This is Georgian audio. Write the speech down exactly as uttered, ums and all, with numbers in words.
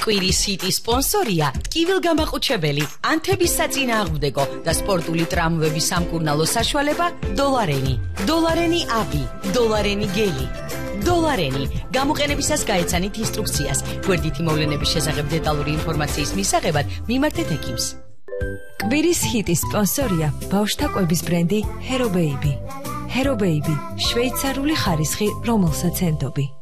კვირის ჰიტის სპონსორია ტკივილგამაყუჩებელი, ანთების საწინააღმდეგო და სპორტული ტრამვების სამკურნალო საშუალება დოლარენი. დოლარენი აბი, დოლარენი გელი. დოლარენი. გამოყენებისას გაეცანით ინსტრუქციას. გვერდითი მოვლენების შესახებ დეტალური ინფორმაციის მისაღებად მიმართეთ ექიმს. კვირის ჰიტის სპონსორია ბავშვთა კვების ბრენდი Hero Baby. Hero Baby, შვეიცარიული ხარისხი, რომელსაც ენდობი.